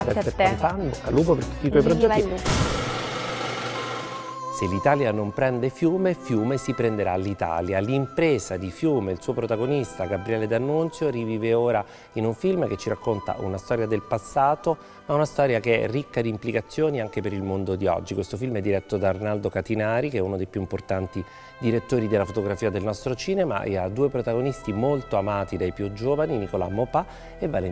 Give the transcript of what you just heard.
70 a lupo per tutti i tuoi progetti. Se l'Italia non prende Fiume, Fiume si prenderà l'Italia. L'impresa di Fiume, il suo protagonista Gabriele D'Annunzio, rivive ora in un film che ci racconta una storia del passato, ma una storia che è ricca di implicazioni anche per il mondo di oggi. Questo film è diretto da Arnaldo Catinari, che è uno dei più importanti direttori della fotografia del nostro cinema, e ha due protagonisti molto amati dai più giovani, Nicolò Maupà e Valentina